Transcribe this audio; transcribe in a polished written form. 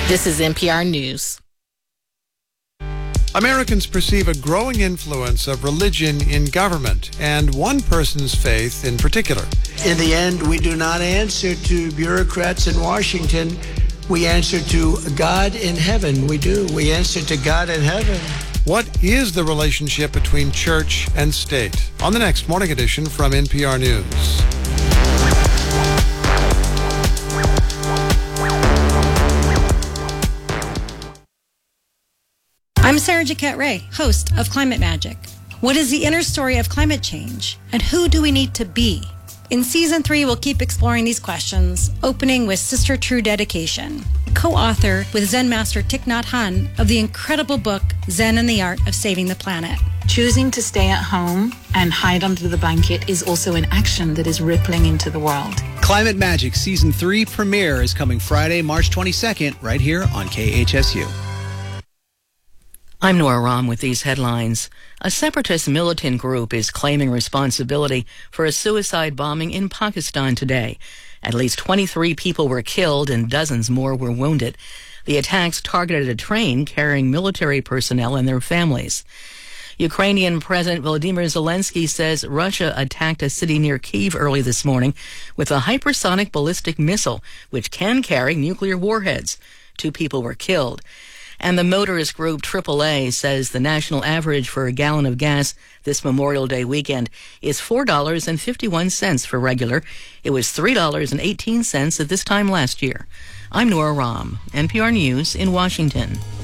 This is NPR News. Americans perceive a growing influence of religion in government, and one person's faith in particular. In the end, we do not answer to bureaucrats in Washington. We answer to God in heaven. We do. We answer to God in heaven. What is the relationship between church and state? On the next Morning Edition from NPR News. I'm Sarah Jaquette Ray, host of Climate Magic. What is the inner story of climate change, and who do we need to be? In Season 3, we'll keep exploring these questions, opening with Sister True Dedication, co-author with Zen master Thich Nhat Hanh of the incredible book Zen and the Art of Saving the Planet. Choosing to stay at home and hide under the blanket is also an action that is rippling into the world. Climate Magic Season 3 premiere is coming Friday, March 22nd, right here on KHSU. I'm Nora Rahm with these headlines. A separatist militant group is claiming responsibility for a suicide bombing in Pakistan today. At least 23 people were killed and dozens more were wounded. The attacks targeted a train carrying military personnel and their families. Ukrainian President Volodymyr Zelensky says Russia attacked a city near Kyiv early this morning with a hypersonic ballistic missile, which can carry nuclear warheads. 2 people were killed. And the motorist group AAA says the national average for a gallon of gas this Memorial Day weekend is $4.51 for regular. It was $3.18 at this time last year. I'm Nora Rahm, NPR News in Washington.